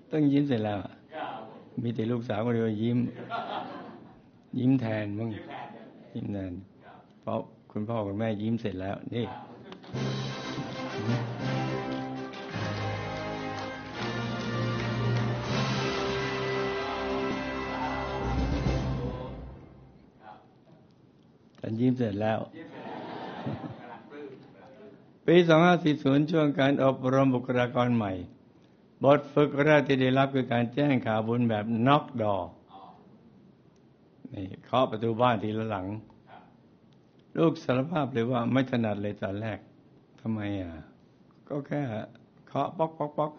ต้องยิ้มเสร็จแล้วมีแต่ลูกสาวคนเดียวยิ้มแทนมั้งยิ้มแทนเพราะคุณพ่อคุณแม่ยิ้มเสร็จแล้วนี่ฉันยิ้มเสร็จแล้วปี2540ช่วงการอบรมบุคลากรใหม่บทฝึกแรกที่ได้รับคือการแจ้งข่าวบุญแบบน็อกดอร์นี่เคาะประตูบ้านทีละหลังลูกสารภาพเลยว่าไม่ถนัดเลยตอนแรกทำไมก็แค่เคาะป๊อกป๊อกป๊อก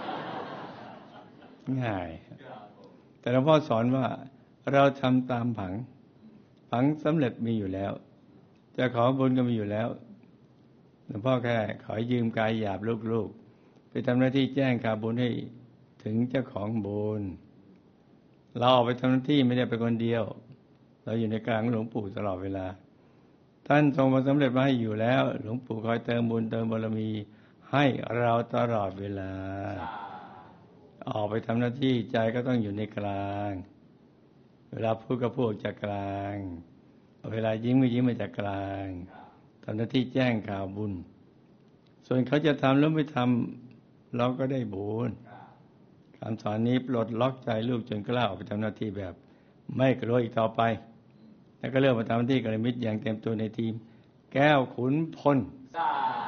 ง่ายแต่หลวงพ่อสอนว่าเราทำตามผังสำเร็จมีอยู่แล้วจะขอบุญก็มีอยู่แล้วหลวงพ่อแค่ขอยืมกายหยาบลูกๆไปทำหน้าที่แจ้งข่าวบุญให้ถึงเจ้าของบุญเราออกไปทำหน้าที่ไม่ได้ไปคนเดียวเราอยู่ในกลางหลวงปู่ตลอดเวลาท่านทรงมาสำเร็จมาให้อยู่แล้วหลวงปู่คอยเติมบุญเติมบารมีให้เราตลอดเวลาออกไปทำหน้าที่ใจก็ต้องอยู่ในกลางเวลาพูดก็พูดจากกลางเวลายิ้มก็ยิ้มมาจากกลางทำหน้าที่แจ้งข่าวบุญส่วนเขาจะทำหรือไม่ทำเราก็ได้บุญคำสอนนี้ปลดล็อกใจลูกจนกล้าออกไปทำหน้าที่แบบไม่กลัวอีกต่อไปแล้วก็เลือกมาทำหน้าที่กัลยาณมิตรอย่างเต็มตัวในทีมแก้วขุนพล